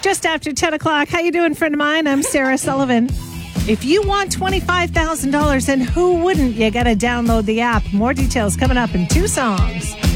Just after 10 o'clock. How you doing, friend of mine? I'm Sarah Sullivan. If you want $25,000, and who wouldn't, you got to download the app. More details coming up in 2 songs.